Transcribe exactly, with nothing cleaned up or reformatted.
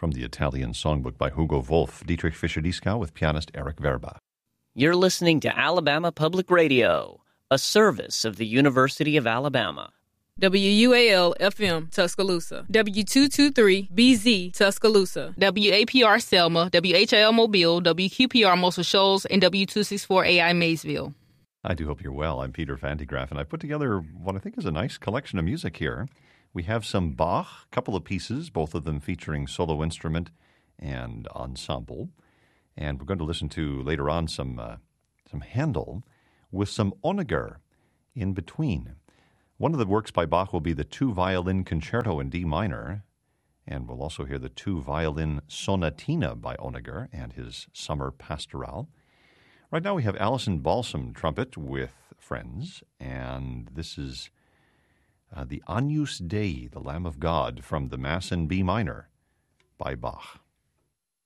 from the Italian songbook by Hugo Wolf, Dietrich Fischer-Dieskau with pianist Eric Verba. You're listening to Alabama Public Radio, a service of the University of Alabama. W U A L F M Tuscaloosa, W two twenty-three B Z Tuscaloosa, W A P R Selma, W H L Mobile, W Q P R Muscle Shoals, and W two sixty-four A I Maysville. I do hope you're well. I'm Peter Vandegraff, and I put together what I think is a nice collection of music here. We have some Bach, a couple of pieces, both of them featuring solo instrument and ensemble. And we're going to listen to later on some uh, some Handel with some Onager in between. One of the works by Bach will be the two-violin concerto in D minor, and we'll also hear the two-violin sonatina by Onager and his summer pastoral. Right now we have Alison Balsam trumpet with Friends, and this is uh, the Agnus Dei, the Lamb of God, from the Mass in B minor by Bach.